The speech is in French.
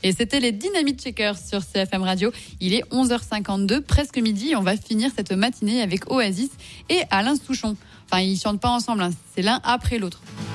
Et c'était les Dynamite Shakers sur CFM Radio. Il est 11h52, presque midi. On va finir cette matinée avec Oasis et Alain Souchon. Enfin, ils chantent pas ensemble, hein. C'est l'un après l'autre.